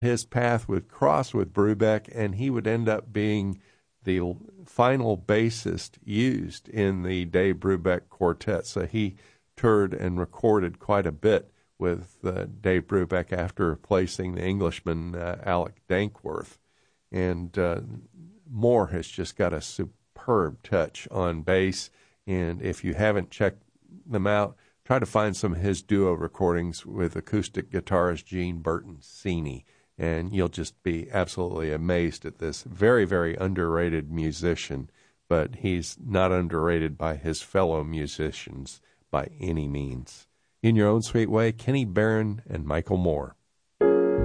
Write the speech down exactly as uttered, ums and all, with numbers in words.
his path would cross with Brubeck, and he would end up being the final bassist used in the Dave Brubeck Quartet. So he toured and recorded quite a bit with uh, Dave Brubeck after replacing the Englishman uh, Alec Dankworth. And uh, Moore has just got a superb touch on bass, and if you haven't checked them out, try to find some of his duo recordings with acoustic guitarist Gene Burton Sini, and you'll just be absolutely amazed at this very, very underrated musician, but he's not underrated by his fellow musicians by any means. In Your Own Sweet Way, Kenny Barron and Michael Moore.